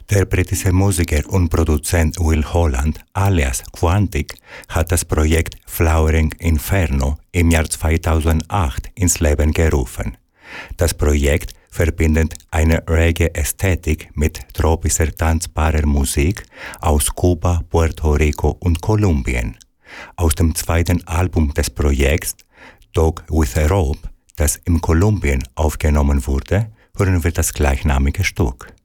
Der britische Musiker und Produzent Will Holland, alias Quantic, hat das Projekt Flowering Inferno im Jahr 2008 ins Leben gerufen. Das Projekt verbindet eine Reggae-Ästhetik mit tropischer tanzbarer Musik aus Kuba, Puerto Rico und Kolumbien. Aus dem zweiten Album des Projekts, Dog with a Rope, das in Kolumbien aufgenommen wurde, hören wir das gleichnamige Stück.